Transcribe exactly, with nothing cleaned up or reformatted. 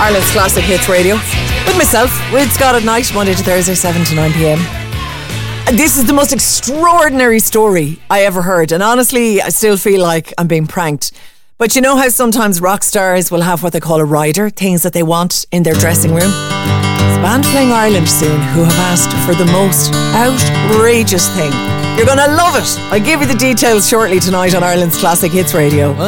Ireland's Classic Hits Radio. With myself, with Scott at night, Monday to Thursday, seven to nine p.m. This is the most extraordinary story I ever heard. And honestly, I still feel like I'm being pranked. But you know how sometimes rock stars will have what they call a rider, things that they want in their dressing room? There's a band playing Ireland soon who have asked for the most outrageous thing. You're going to love it. I'll give you the details shortly tonight on Ireland's Classic Hits Radio.